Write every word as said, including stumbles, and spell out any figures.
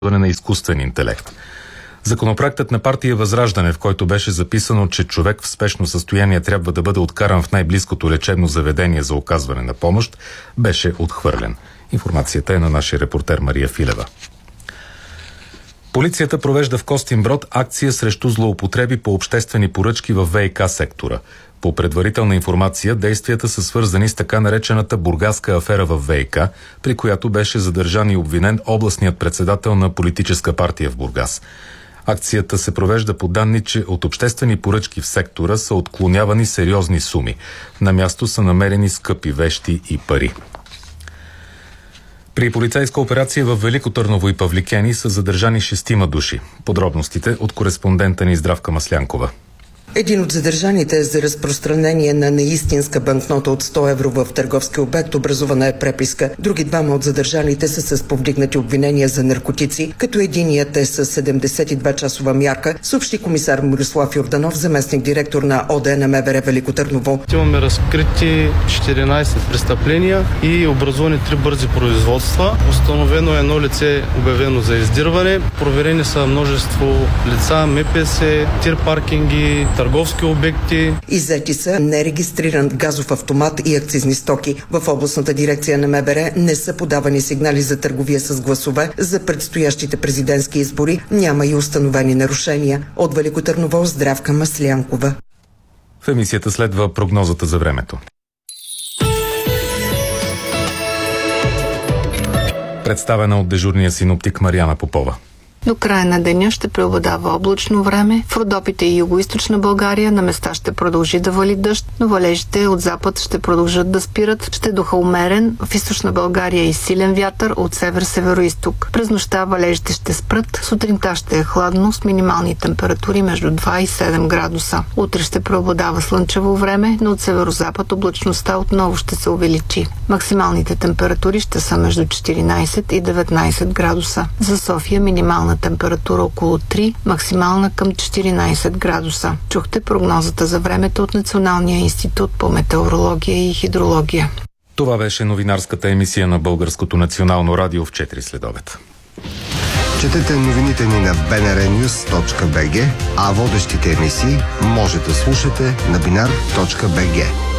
на изкуствен интелект. Законопроектът на партия Възраждане, в който беше записано, че човек в спешно състояние трябва да бъде откаран в най-близкото лечебно заведение за оказване на помощ, беше отхвърлен. Информацията е на нашия репортер Мария Филева. Полицията провежда в Костинброд акция срещу злоупотреби по обществени поръчки в ВиК сектора. По предварителна информация, действията са свързани с така наречената бургаска афера в ВиК, при която беше задържан и обвинен областният председател на политическа партия в Бургас. Акцията се провежда по данни, че от обществени поръчки в сектора са отклонявани сериозни суми. На място са намерени скъпи вещи и пари. При полицейска операция в Велико Търново и Павликени са задържани шестима души. Подробностите от кореспондента ни Здравка Маслянкова. Един от задържаните е за разпространение на неистинска банкнота от сто евро в търговски обект. Образувана е преписка. Други двама от задържаните са с повдигнати обвинения за наркотици, като единият е с седемдесет и две часова мярка, съобщи комисар Мирослав Йорданов, заместник директор на ОД на МВР Велико Търново. Имаме разкрити четиринайсет престъпления и образувани три бързи производства. Установено е едно лице, обявено за издирване. Проверени са множество лица, МПС, тир паркинги, търговски обекти. Иззети са нерегистриран газов автомат и акцизни стоки. В областната дирекция на МВР не са подавани сигнали за търговия с гласове. За предстоящите президентски избори няма и установени нарушения. От Велико Търново, Здравка Маслянкова. В емисията следва прогнозата за времето. Представена от дежурния синоптик Мариана Попова. До края на деня ще преобладава облачно време. В Родопите и югоизточна България на места ще продължи да вали дъжд, но валежите от запад ще продължат да спират. Ще духа умерен. В източна България и силен вятър от север-североизток. През нощта валежите ще спрат. Сутринта ще е хладно с минимални температури между два и седем градуса. Утре ще преобладава слънчево време, но от северозапад облачността отново ще се увеличи. Максималните температури ще са между четиринайсет и деветнайсет градуса. За София минимална температура около три, максимална към четиринайсет градуса. Чухте прогнозата за времето от Националния институт по метеорология и хидрология. Това беше новинарската емисия на Българското национално радио в четири следобед. Четете новините ни на би ен ар нюз точка би джи, а водещите емисии може да слушате на бинар точка би джи.